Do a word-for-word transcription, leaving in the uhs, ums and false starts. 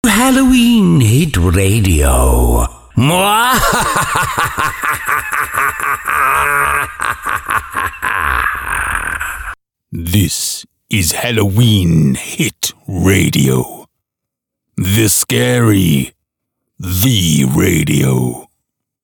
Halloween Hit Radio. This is Halloween Hit Radio. The scary, the radio.